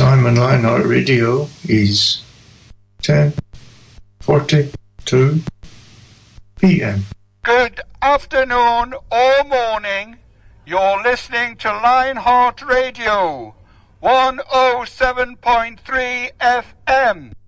time on Lionheart Radio is 10:42 p.m. Good afternoon or morning. You're listening to Lionheart Radio 107.3 FM.